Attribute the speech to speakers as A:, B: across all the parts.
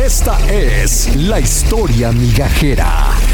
A: Esta es la historia migajera.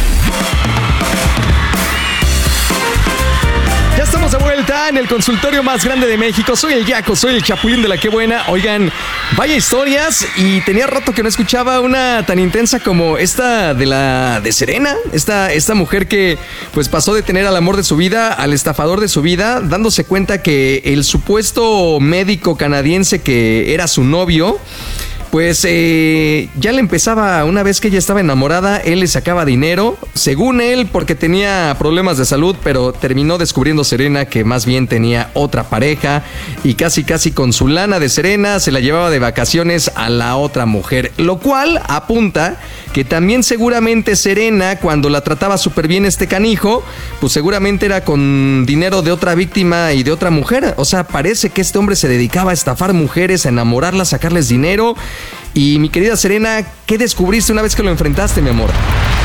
A: Ya estamos de vuelta en el consultorio más grande de México. Soy el Yaco, soy el Chapulín de la que buena. Oigan, vaya historias, y tenía rato que no escuchaba una tan intensa como esta de Serena. Esta mujer que pues pasó de tener al amor de su vida al estafador de su vida, dándose cuenta que el supuesto médico canadiense que era su novio, pues ya le empezaba, una vez que ella estaba enamorada, él le sacaba dinero, según él, porque tenía problemas de salud, pero terminó descubriendo Serena que más bien tenía otra pareja, y casi con su lana de Serena se la llevaba de vacaciones a la otra mujer, lo cual apunta que también seguramente Serena, cuando la trataba súper bien este canijo, pues seguramente era con dinero de otra víctima y de otra mujer. O sea, parece que este hombre se dedicaba a estafar mujeres, a enamorarlas, a sacarles dinero. Y mi querida Serena, ¿qué descubriste una vez que lo enfrentaste, mi amor?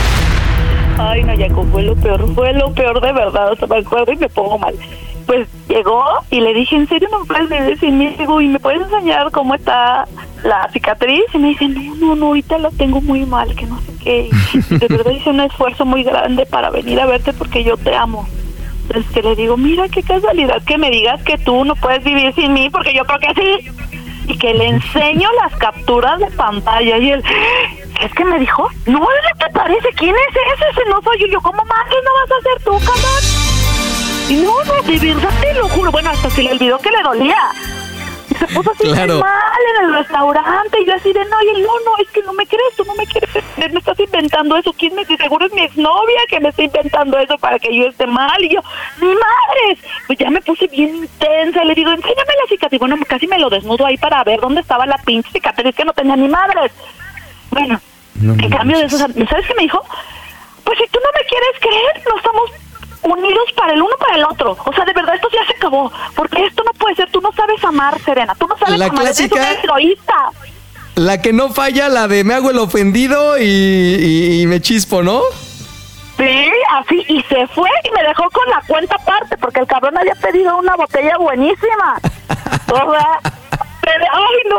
B: Ay, no, Jaco, fue lo peor de verdad. O sea, me acuerdo y me pongo mal. Pues llegó y le dije, ¿en serio no puedes vivir sin mí? Digo, ¿y me puedes enseñar cómo está la cicatriz? Y me dice, no, ahorita la tengo muy mal, que no sé qué. Y de verdad hice un esfuerzo muy grande para venir a verte porque yo te amo. Entonces que le digo, mira qué casualidad que me digas que tú no puedes vivir sin mí, porque yo creo que sí. Y que le enseño las capturas de pantalla y él, ¿es que me dijo? No, ¿qué te parece? ¿Quién es ese? Ese no soy yo. Yo, ¿cómo más? ¿Qué no vas a hacer tú, cabrón? Y no, de verdad te lo juro. Bueno, hasta se le olvidó que le dolía. Y se puso así
A: claro,
B: mal en el restaurante. Y yo así de, no, y él, no, es que no me crees, tú no me quieres entender, me estás inventando eso. ¿Quién me dice? Seguro es mi exnovia que me está inventando eso para que yo esté mal. Y yo, ¡mi madre! Pues ya me puse bien intensa. Le digo, enséñame la cicatriz. Bueno, casi me lo desnudo ahí para ver dónde estaba la pinche cicatriz que no tenía ni madres. Bueno, en cambio de eso, ¿sabes qué me dijo? Pues si tú no me quieres creer, no estamos unidos para el uno para el otro. O sea, de verdad, esto ya se acabó. Porque esto no puede ser. Tú no sabes amar, Serena. Tú no sabes
A: la
B: amar.
A: Clásica,
B: eres un egoísta.
A: La que no falla, la de me hago el ofendido y me chispo, ¿no?
B: Sí, así. Y se fue y me dejó con la cuenta aparte. Porque el cabrón había pedido una botella buenísima. O sea... Ay, no,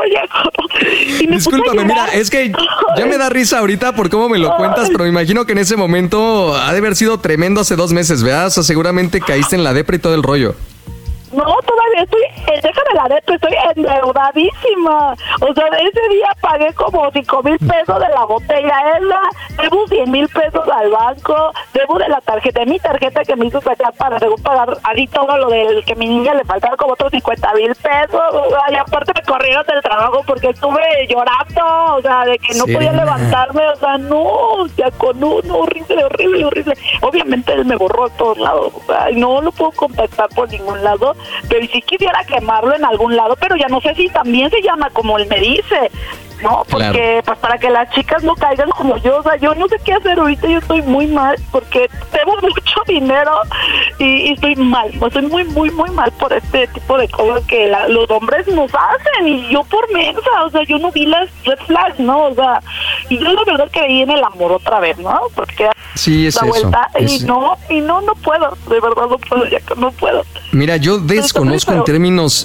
B: ya.
A: Discúlpame, mira, es que ya me da risa ahorita por cómo me lo cuentas, pero me imagino que en ese momento ha de haber sido tremendo hace 2 meses, ¿verdad? O sea, seguramente caíste en la depra y todo el rollo.
B: No, todavía estoy, déjame la neta, estoy endeudadísima. O sea, ese día pagué como 5,000 pesos de la botella esa, debo 100,000 pesos al banco, debo de mi tarjeta que me hizo sacar para pagar ahí todo lo del que a mi niña le faltaron como otros 50,000 pesos. Y aparte me corrieron del trabajo porque estuve llorando, o sea, de que no podía levantarme, o sea, no, ya con horrible. Obviamente él me borró a todos lados, o sea, y no lo puedo contactar por ningún lado. Pero si quisiera quemarlo en algún lado, pero ya no sé si también se llama como él me dice, ¿no? Porque
A: claro,
B: pues para que las chicas no caigan como yo, o sea, yo no sé qué hacer ahorita, yo estoy muy mal porque debo mucho dinero y estoy mal, estoy muy mal por este tipo de cosas que los hombres nos hacen y yo por mensa, o sea, yo no vi las red flags, ¿no? O sea, y yo la verdad creí en el amor otra vez, ¿no? Porque
A: sí, es
B: la vuelta
A: eso.
B: y no puedo, de verdad no puedo, ya que no puedo.
A: Mira, yo desconozco en términos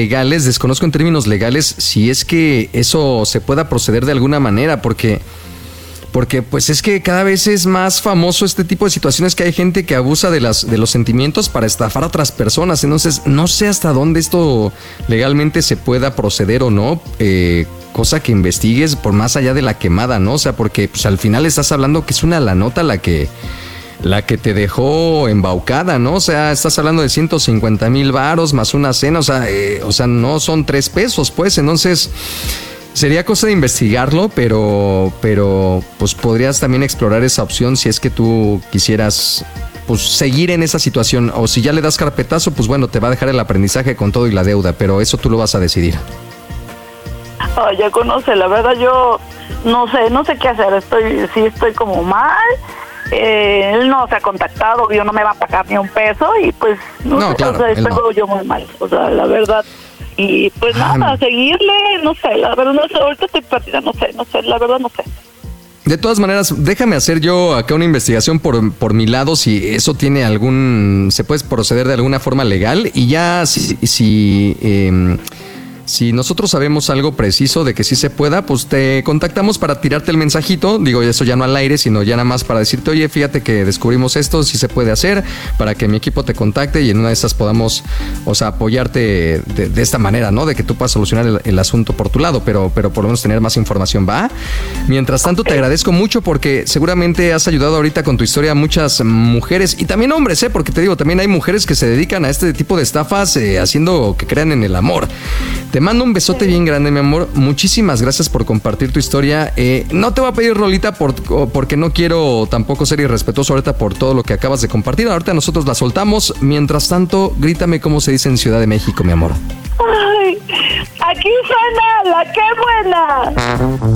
A: legales si es que eso se pueda proceder de alguna manera, porque pues es que cada vez es más famoso este tipo de situaciones que hay gente que abusa de los sentimientos para estafar a otras personas. Entonces, no sé hasta dónde esto legalmente se pueda proceder o no, cosa que investigues por más allá de la quemada, ¿no? O sea, porque pues al final estás hablando que es una lanota la que te dejó embaucada, ¿no? O sea, estás hablando de 150,000 varos más una cena, o sea, no son 3 pesos, pues. Entonces, sería cosa de investigarlo, pero pues podrías también explorar esa opción si es que tú quisieras pues seguir en esa situación, o si ya le das carpetazo, pues bueno, te va a dejar el aprendizaje con todo y la deuda, pero eso tú lo vas a decidir.
B: Ya conoce, la verdad yo no sé qué hacer, estoy como mal. Él no se ha contactado, yo no me va a pagar ni un peso y pues no sé,
A: claro,
B: o sea, estoy yo muy mal, o sea, la verdad. Y pues nada, seguirle, no sé, la verdad no sé, ahorita estoy perdida, no sé, la verdad no sé.
A: De todas maneras, déjame hacer yo acá una investigación por mi lado, si eso tiene se puede proceder de alguna forma legal, y ya si Si nosotros sabemos algo preciso de que sí se pueda, pues te contactamos para tirarte el mensajito. Digo, eso ya no al aire, sino ya nada más para decirte, oye, fíjate que descubrimos esto, sí se puede hacer, para que mi equipo te contacte y en una de esas podamos, o sea, apoyarte de esta manera, ¿no? De que tú puedas solucionar el asunto por tu lado, pero por lo menos tener más información, ¿va? Mientras tanto, te agradezco mucho porque seguramente has ayudado ahorita con tu historia a muchas mujeres y también hombres, porque te digo, también hay mujeres que se dedican a este tipo de estafas haciendo que crean en el amor. Te mando un besote bien grande, mi amor. Muchísimas gracias por compartir tu historia. No te voy a pedir rolita porque no quiero tampoco ser irrespetuoso ahorita por todo lo que acabas de compartir. Ahorita nosotros la soltamos. Mientras tanto, grítame cómo se dice en Ciudad de México, mi amor.
B: Ay, aquí suena la que buena.